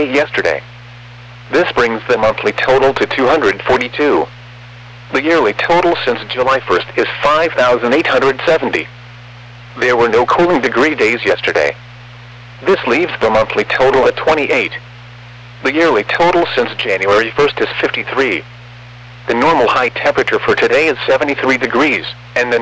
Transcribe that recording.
day yesterday. This brings the monthly total to 242. The yearly total since July 1st is 5,870. There were no cooling degree days yesterday. This leaves the monthly total at 28. The yearly total since January 1st is 53. The normal high temperature for today is 73 degrees, and the